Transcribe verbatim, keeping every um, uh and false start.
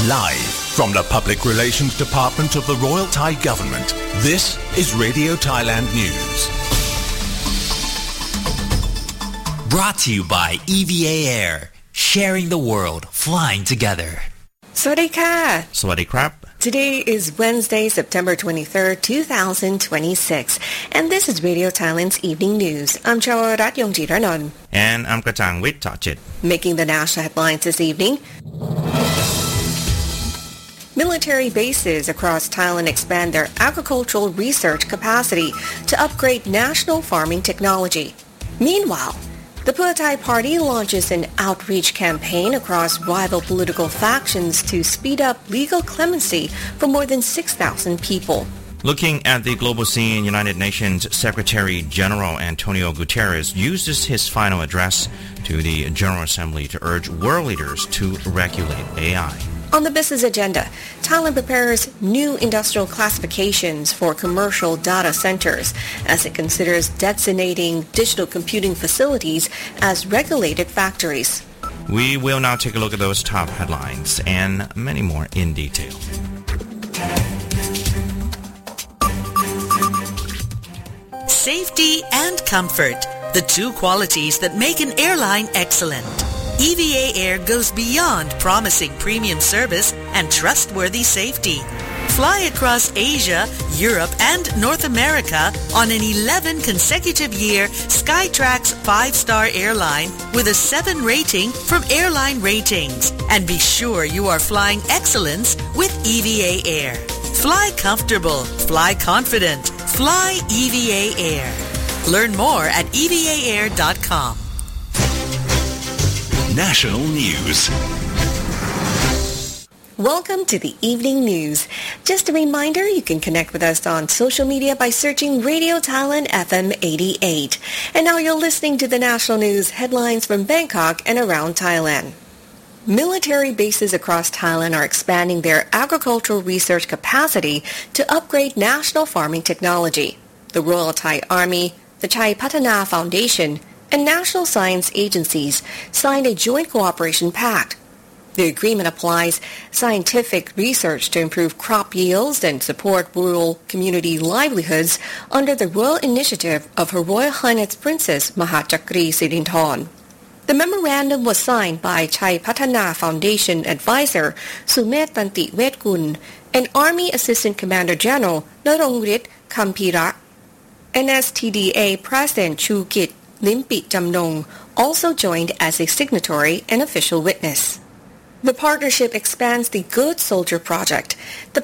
Live from the Public Relations Department of the Royal Thai Government, this is Radio Thailand News. Brought to you by E V A Air, sharing the world, flying together. สวัสดีค่ะสวัสดีครับ Today is Wednesday, September twenty-third, twenty twenty-six, and this is Radio Thailand's Evening News. I'm Chawarat Yongjiranon. And I'm Kachang Wittachit. Making the national headlines this evening. Military bases across Thailand expand their agricultural research capacity to upgrade national farming technology. Meanwhile, the Pheu Thai Party launches an outreach campaign across rival political factions to speed up legal clemency for more than six thousand people. Looking at the global scene, United Nations Secretary General Antonio Guterres uses his final address to the General Assembly to urge world leaders to regulate A I. On the business agenda, Thailand prepares new industrial classifications for commercial data centers as it considers designating digital computing facilities as regulated factories. We will now take a look at those top headlines and many more in detail. Safety and comfort, the two qualities that make an airline excellent. E V A Air goes beyond promising premium service and trustworthy safety. Fly across Asia, Europe, and North America on an eleven consecutive year Skytrax five-star airline with a seven rating from Airline Ratings. And be sure you are flying excellence with E V A Air. Fly comfortable, fly confident, fly E V A Air. Learn more at E V A air dot com. National News. Welcome to the Evening News. Just a reminder, you can connect with us on social media by searching Radio Thailand F M eighty-eight. And now you're listening to the national news headlines from Bangkok and around Thailand. Military bases across Thailand are expanding their agricultural research capacity to upgrade national farming technology. The Royal Thai Army, the Chai Patana Foundation, and national science agencies signed a joint cooperation pact. The agreement applies scientific research to improve crop yields and support rural community livelihoods under the royal initiative of Her Royal Highness Princess Mahachakri Sirinthorn. The memorandum was signed by Chai Patana Foundation advisor Sumet Tanti Wetgun and Army Assistant Commander General Narongrit Kampira. N S T D A President Chu Kit Limpi Jamnong also joined as a signatory and official witness. The partnership expands the Good Soldier Project. The